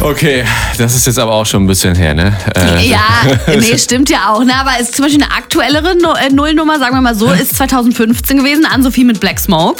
Okay, das ist jetzt aber auch schon ein bisschen her, ne? Ja, nee, stimmt ja auch. Ne? Aber ist zum Beispiel eine aktuellere Nullnummer, sagen wir mal so, ist 2015 gewesen, Ann-Sophie mit Black Smoke.